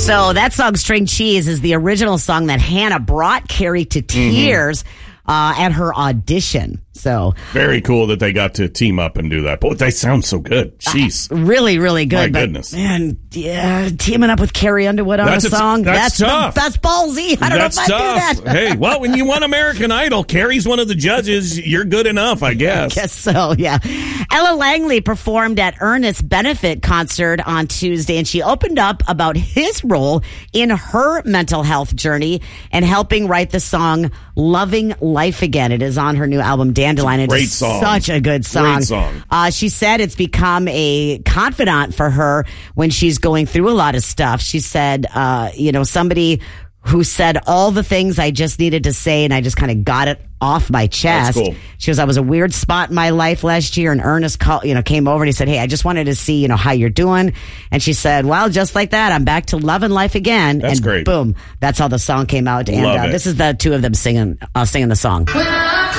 So that song, String Cheese, is the original song that Hannah brought Carrie to tears at her audition. So very cool that they got to team up and do that. Boy, they sound so good. Jeez. Really, really good. My goodness. Man, yeah, teaming up with Carrie Underwood on a song. That's tough. That's ballsy. I don't know if I'd do that. Hey, well, when you won American Idol, Carrie's one of the judges. You're good enough, I guess. I guess so, yeah. Ella Langley performed at Ernest's benefit concert on Tuesday, and she opened up about his role in her mental health journey and helping write the song Loving Life Again. It is on her new album, Dandelion. It is such a good song. Great song. She said it's become a confidant for her when she's going through a lot of stuff. She said, somebody who said all the things I just needed to say, and I just kind of got it off my chest. That's cool. She goes, I was a weird spot in my life last year, and Ernest came over and he said, hey, I just wanted to see, how you're doing. And she said, well, just like that, I'm back to loving life again. That's and great. Boom. That's how the song came out. And this is the two of them singing the song.